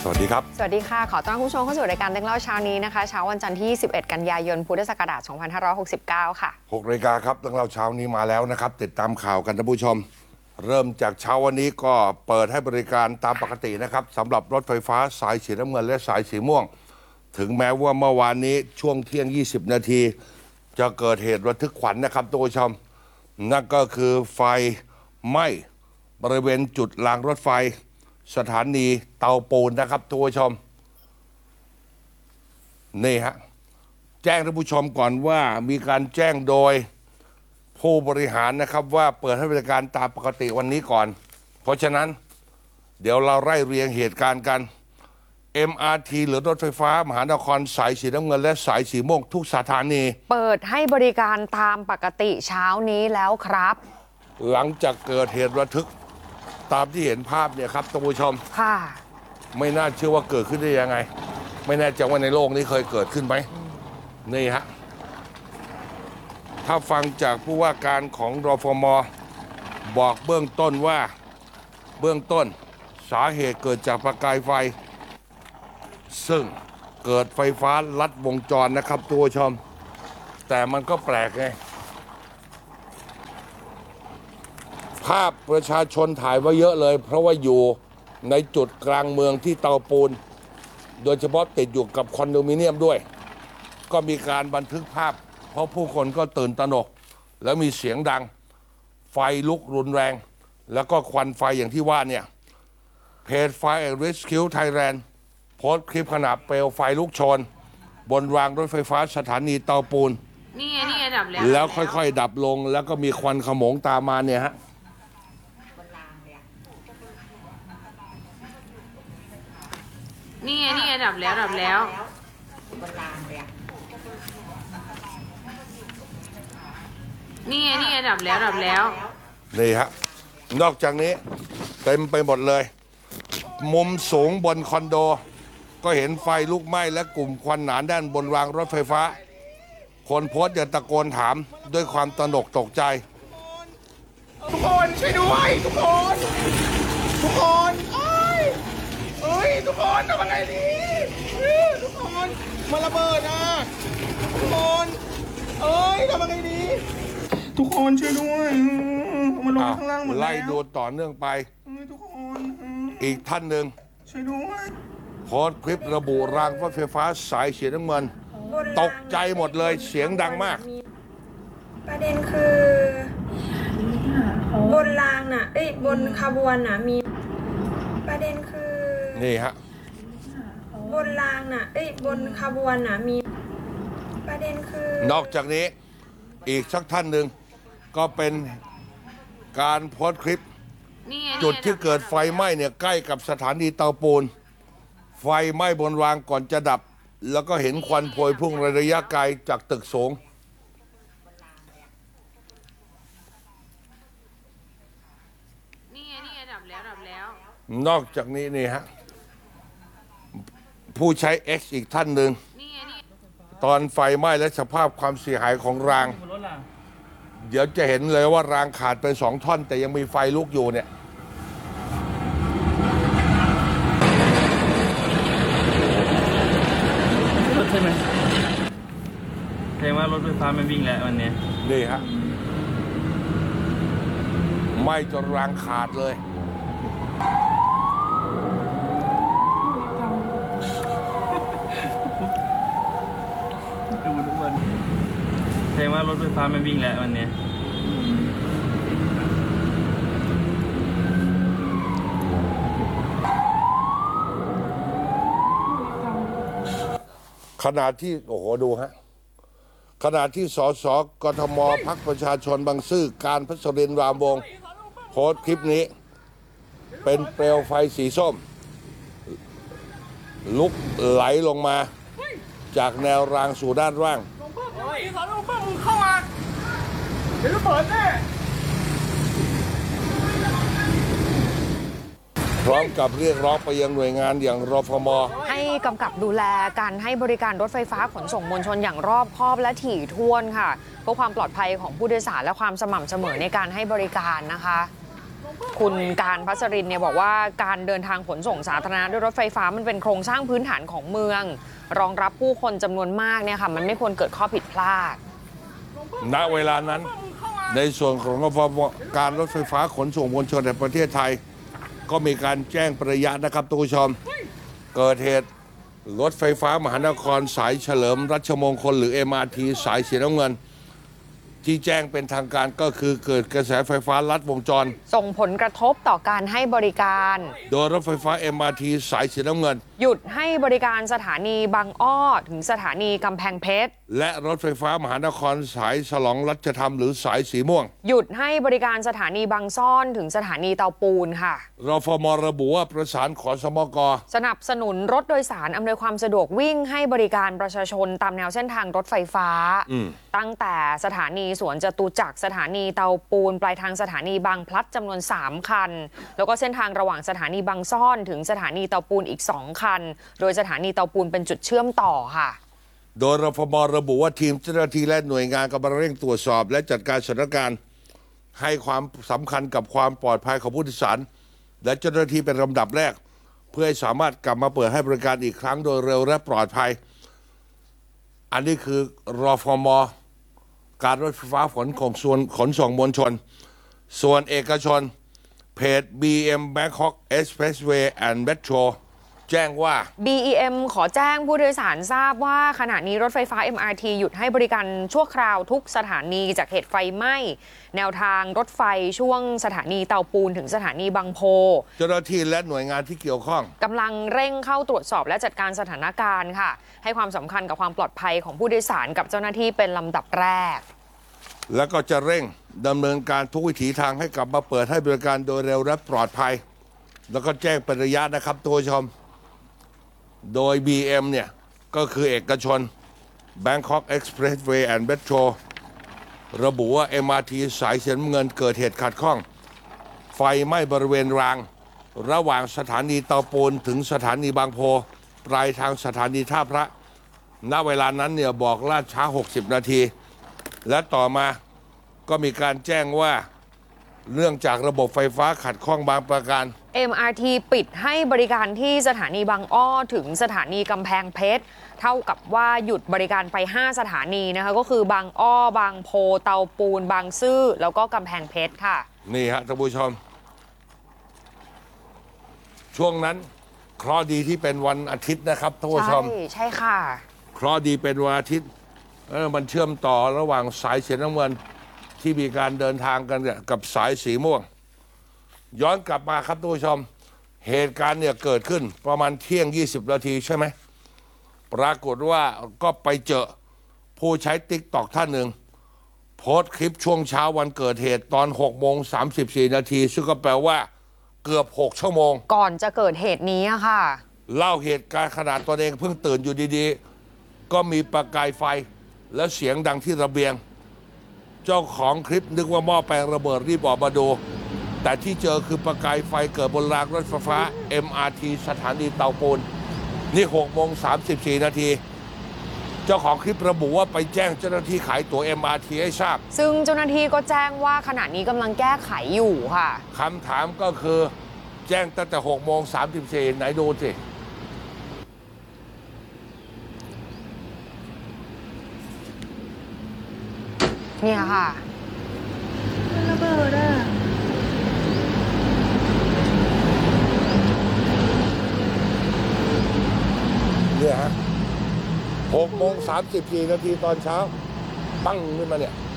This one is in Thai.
สวัสดีครับสวัสดีค่ะขอต้อนรับผู้ชมเข้าสู่รายการเรื่องเล่าเช้านี้นะคะเช้าวันจันทร์ที่ 11 กันยายน พุทธศักราช 2569 ค่ะ 6 นาฬิกาครับเรื่องเล่าเช้านี้มาแล้วนะครับติดตามข่าวกันท่านผู้ชมเริ่มจากเช้าวันนี้ก็เปิดให้บริการตามปกตินะครับสำหรับรถไฟฟ้าสายสีน้ำเงินและสายสีม่วงถึงแม้ว่าเมื่อวานนี้ช่วงเที่ยง 20 นาทีจะเกิดเหตุระทึกขวัญนะครับท่านผู้ชมนั่นก็คือไฟไหม้บริเวณจุดรางรถไฟสถานีเตาปูนนะครับท่านผู้ชมนี่ฮะแจ้งท่านผู้ชมก่อนว่ามีการแจ้งโดยผู้บริหารนะครับว่าเปิดให้บริการตามปกติวันนี้ก่อนเพราะฉะนั้นเดี๋ยวเราไล่เรียงเหตุการณ์กัน MRT หรือรถไฟฟ้ามหานครสายสีน้ำเงินและสายสีม่วงทุกสถานีเปิดให้บริการตามปกติเช้านี้แล้วครับหลังจากเกิดเหตุระทึกตามที่เห็นภาพเนี่ยครับท่านผู้ชมค่ะไม่น่าเชื่อว่าเกิดขึ้นได้ยังไงไม่แน่ใจว่าในโลกนี้เคยเกิดขึ้นไหมนี่ฮะถ้าฟังจากผู้ว่าการของรฟม.บอกเบื้องต้นว่าเบื้องต้นสาเหตุเกิดจากประกายไฟซึ่งเกิดไฟฟ้าลัดวงจรนะครับท่านผู้ชมแต่มันก็แปลกไงภาพประชาชนถ่ายไว้เยอะเลยเพราะว่าอยู่ในจุดกลางเมืองที่เตาปูนโดยเฉพาะติดอยู่กับคอนโดมิเนียมด้วยก็มีการบันทึกภาพเพราะผู้คนก็ตื่นตระหนกแล้วมีเสียงดังไฟลุกรุนแรงแล้วก็ควันไฟอย่างที่ว่าเนี่ยเพจ Fire and Rescue Thailand โพสต์คลิปขณะเปลวไฟลุกโชนบนรางรถไฟฟ้าสถานีเตาปูนนี่ดับแล้วค่อยๆดับลงแล้วก็มีควันขโมงตามมาเนี่ยฮะนี่ดับแล้วบนรางเลยนี่ดับแล้วนี่ฮะนอกจากนี้เต็มไปหมดเลยมุมสูงบนคอนโดก็เห็นไฟลุกไหม้และกลุ่มควันหนาแน่นบนรางรถไฟฟ้าคนโพสต์อย่าตะโกนถามด้วยความตระหนกตกใจทุกคนช่วยด้วยทุกคนเอ้ยทุกคนทำอะไรดีทุกคนมันระเบิดอ่ะทุกคนเอ้ยทำอะไรดีทุกคนช่วยด้วยมันลงข้างล่างหมดแล้วไล่ดูต่อเนื่องไปทุกคนอีกท่านหนึ่งช่วยด้วยโพสต์คลิประบุรางรถไฟฟ้าสายสีน้ำเงินตกใจหมดเลยเสียงดังมากประเด็นคือบนรางน่ะบนขบวนน่ะมีประเด็นคือนี่ฮะบนรางน่ะบนขบวนน่ะมีประเด็นคือนอกจากนี้อีกสักท่านหนึ่งก็เป็นการโพสต์คลิปจุดที่เกิดไฟไหม้เนี่ยใกล้กับสถานีเตาปูนไฟไหม้บนรางก่อนจะดับแล้วก็เห็นควันพวยพุ่งระยะไกลจากตึกสูงนี่ดับแล้วนอกจากนี้นี่ฮะผู้ใช้ X อีกท่านหนึ่งตอนไฟไหม้และสภาพความเสียหายของรางเดี๋ยวจะเห็นเลยว่ารางขาดเป็น2 ท่อนแต่ยังมีไฟลุกอยู่เนี่ยรถใช่ไหมแสดงว่ารถไฟฟ้าไม่วิ่งแล้ววันนี้นี่ฮะไหม้จนรางขาดเลยดูทุกวันแสดงว่ารถไฟฟ้าไม่วิ่งแล้ววันนี้ขณะที่โอ้โหดูฮะขณะที่สสกทมพรรคประชาชนบางซื่อการพัชรินทร์รามวงศ์โพสต์คลิปนี้เป็นเปลวไฟสีส้มลุกไหลลงมาจากแนวรางสู่ด้านล่างเข้ามาเดี๋ยวระเบิดแน่พร้อมกับเรียกร้องไปยังหน่วยงานอย่างรฟม. ให้กำกับดูแลการให้บริการรถไฟฟ้าขนส่งมวลชนอย่างรอบคอบและถี่ถ้วนค่ะเพื่อความปลอดภัยของผู้โดยสารและความสม่ำเสมอในการให้บริการนะคะคุณการพัชรินเนี่ยบอกว่าการเดินทางขนส่งสาธารณะด้วยรถไฟฟ้ามันเป็นโครงสร้างพื้นฐานของเมือง รองรับผู้คนจำนวนมากเนี่ยค่ะมันไม่ควรเกิดข้อผิดพลาดณเวลานั้นในส่วนของการรถไฟฟ้าขนส่งมวลชนแห่งประเทศไทย ก็มีการแจ้งประยะนะครับทุกผู้ชมเกิดเหตุรถไฟฟ้ามหานครสายเฉลิมรัชมงคลหรือ MRT สายสีน้ำเงิน ที่แจ้งเป็นทางการก็คือเกิดกระแสไฟฟ้าลัดวงจรส่งผลกระทบต่อการให้บริการโดยรถไฟฟ้า MRT สายสีน้ำเงินหยุดให้บริการสถานีบางอ้อถึงสถานีกำแพงเพชรและรถไฟฟ้ามหานครสายฉลองรัชธรรมหรือสายสีม่วงหยุดให้บริการสถานีบางซ่อนถึงสถานีเตาปูนค่ะรฟมระบุว่าประสานขอสมกสนับสนุนรถโดยสารอำนวยความสะดวกวิ่งให้บริการประชาชนตามแนวเส้นทางรถไฟฟ้า ตั้งแต่สถานีสวนจตุจักรสถานีเตาปูนปลายทางสถานีบางพลัดจำนวน3คันแล้วก็เส้นทางระหว่างสถานีบางซ่อนถึงสถานีเตาปูนอีก2คันโดยสถานีเตาปูนเป็นจุดเชื่อมต่อค่ะโดยรฟมระบุว่าทีมเจ้าหน้าที่และหน่วยงานกำลังเร่งตรวจสอบและจัดการสถานการณ์ให้ความสำคัญกับความปลอดภัยของผู้โดยสารและเจ้าหน้าที่เป็นลำดับแรก เพื่อให้สามารถกลับมาเปิดให้บริการอีกครั้งโดยเร็วและปลอดภัย อันนี้คือรฟมการรถไฟฟ้าขนส่งมวลชน ส่วนเอกชนเพจ BM Bangkok Expressway and Metro แจ้งว่า BEM ขอแจ้งผู้โดยสารทราบว่าขณะนี้รถไฟฟ้า MRT หยุดให้บริการชั่วคราวทุกสถานีจากเหตุไฟไหม้แนวทางรถไฟช่วงสถานีเตาปูนถึงสถานีบางโพเจ้าหน้าที่และหน่วยงานที่เกี่ยวข้องกำลังเร่งเข้าตรวจสอบและจัดการสถานการณ์ค่ะ ให้ความสำคัญกับความปลอดภัยของผู้โดยสารกับเจ้าหน้าที่เป็นลำดับแรกแล้วก็จะเร่งดำเนินการทุกวิถีทางให้กลับมาเปิดให้บริการโดยเร็วและปลอดภัย แล้วก็แจ้งเป็นระยะนะครับตัวชม โดย BM เนี่ยก็คือเอกชน Bangkok Expressway and Metro ระบุว่า MRT สายสีน้ำเงินเกิดเหตุขัดข้อง ไฟไหม้บริเวณราง ระหว่างสถานีเตาปูนถึงสถานีบางโพ ปลายทางสถานีท่าพระ ณเวลานั้นเนี่ยบอกล่าช้า 60 นาที และต่อมาก็มีการแจ้งว่าเนื่องจากระบบไฟฟ้าขัดข้องบางประการ MRT ปิดให้บริการที่สถานีบางอ้อถึงสถานีกำแพงเพชรเท่ากับว่าหยุดบริการไป5สถานีนะคะก็คือบางอ้อบางโพเตาปูนบางซื่อแล้วก็กำแพงเพชรค่ะนี่ฮะท่านผู้ชม ช่วงนั้นเคราะห์ดีที่เป็นวันอาทิตย์นะครับท่านผู้ชมใช่ค่ะเคราะห์ดีเป็นวันอาทิตย์มันเชื่อมต่อระหว่างสายสีน้ำเงินที่มีการเดินทางกันเนี่ยกับสายสีม่วง ย้อนกลับมาครับท่านผู้ชม เหตุการณ์เนี่ยเกิดขึ้นประมาณเที่ยง 20 นาทีใช่ไหมปรากฏว่าก็ไปเจอผู้ใช้TikTokท่านหนึ่งโพสต์คลิปช่วงเช้าวันเกิดเหตุตอน6:34 นาทีซึ่งก็แปลว่าเกือบ6 ชั่วโมงก่อนจะเกิดเหตุนี้อะค่ะเล่าเหตุการณ์ขนาดตัวเองเพิ่งตื่นอยู่ดีๆ ก็มีประกายไฟและเสียงดังที่ระเบียง เจ้าของคลิปนึกว่าหม้อแปลงระเบิดรีบออกมาดู แต่ที่เจอคือประกายไฟเกิดบนรางรถไฟฟ้า MRT สถานีเตาปูนนี่6:34 นาที เจ้าของคลิประบุว่าไปแจ้งเจ้าหน้าที่ขายตั๋ว MRT ให้ทราบซึ่งเจ้าหน้าที่ก็แจ้งว่าขณะนี้กำลังแก้ไขอยู่ค่ะคำถามก็คือแจ้งตั้งแต่6:34 ไหนดูสิเนี่ยค่ะระเบิดอ่ะเนี่ยฮะ6:34 นาทีตอนเช้า ปั้งขึ้นมาเนี่ย